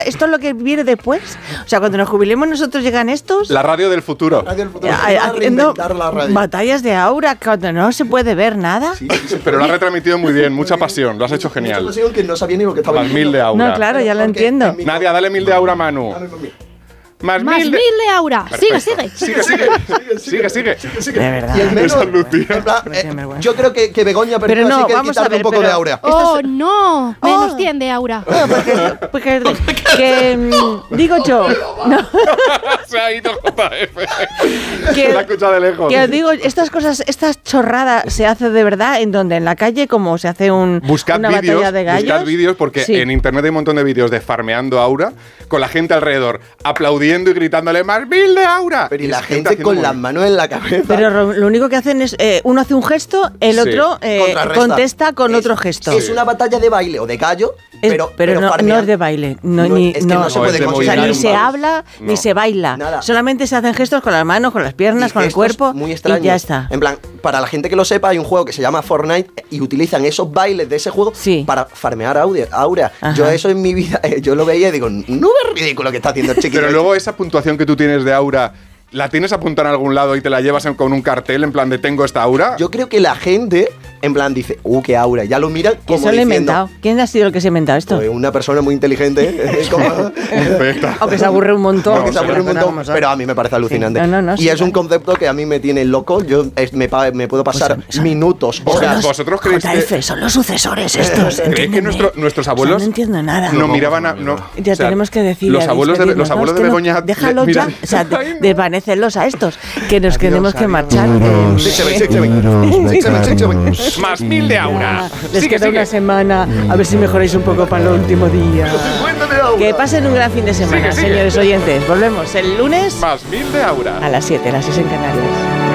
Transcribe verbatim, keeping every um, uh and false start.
¿Esto es lo que viene después? O sea, cuando nos jubilemos nosotros llegan estos... La radio del futuro. La radio del futuro. eh, haciendo la radio. batallas de aura cuando no se puede ver nada. Sí, sí, sí. Pero lo has retransmitido muy bien, mucha pasión, lo has hecho genial. Mucha pasión que no sabía ni lo que estaba Más diciendo. mil de aura. No, claro, ya lo Porque entiendo. en mi- Nadia, dale mil de aura a Manu. A ver, conmigo. Más, Más mil mil de... de aura. Sigue, Perfecto. sigue. Sigue, sigue. Sigue, sigue. De verdad. Y el menos, Esa Lucía. en plan, Pero qué eh, vergüenza. yo creo que, que Begoña Pero perdió, no, así que vamos a quitarle ver, un poco pero- de aura. Oh, no. Menos Oh. cien de aura. No, porque, porque que mm, digo yo, no, Se ha ido J F. que, La ha escuchado de lejos. que os digo, estas cosas, estas chorradas se hace de verdad en donde, en la calle, como se hace un, Buscad una vídeos, batalla de gallos. buscad vídeos porque Sí. en internet hay un montón de vídeos de farmeando aura con la gente alrededor aplaudiendo y gritándole más mil de aura. Pero y esa la gente haciendo con muy las bien. manos en la cabeza. Pero ro- lo único que hacen es, eh, uno hace un gesto, el Sí. otro eh, Contrarresta. contesta con Es- otro gesto. Es una batalla de baile o de gallo, Es- pero, pero no, farmean- no es de baile, no, No, ni, es que no se puede o sea, considerar ni un se vals. habla No. ni se baila, Nada. solamente se hacen gestos con las manos, con las piernas, Y con el gestos cuerpo muy extraños. y ya está. En plan, para la gente que lo sepa, hay un juego que se llama Fortnite y utilizan esos bailes de ese juego Sí. para farmear audia- aura. Ajá. Yo eso en mi vida, eh, yo lo veía y digo, no es ridículo que está haciendo el chiquillo. Pero luego esa puntuación que tú tienes de aura, ¿la tienes apuntada en algún lado y te la llevas en- con un cartel en plan de tengo esta aura? Yo creo que la gente, en plan, dice, uh, qué aura. Ya lo mira como Eso lo he diciendo, inventado. ¿Quién ha sido el que se ha inventado esto? pues, una persona muy inteligente, ¿eh? Como- Perfecta. Aunque se aburre un montón. Porque se aburre un Pero montón, como son. pero a mí me parece alucinante. Sí. No, no, no, y sí, es un vale. concepto que a mí me tiene loco. Yo es- me, pa- me puedo pasar Pues son- son- minutos, Vos- horas. ¿Vosotros creéis J F, que, son los sucesores estos. creéis que entiéndeme. nuestro- nuestros O sea, abuelos no entiendo nada. no miraban a... No, Ya o sea, tenemos que decirle Los a abuelos de, los despedirnos, abuelos ¿no? de Es que no- Begoña... déjalo le- ya. miran- O sea, de- Ay, no. desvanécenlos a estos. Que nos tenemos que adiós. marchar. Vámonos, que- Sígueme, sígueme. vámonos, Sígueme, sígueme. becados. Más mil de aura. Les Sigue, queda sigue. una semana. A ver si mejoráis un poco para el último día. Cuéntame de aura. Que pasen un gran fin de semana, Sigue, sigue. señores oyentes. Volvemos el lunes Más mil de aura. a las siete, las seis en Canarias.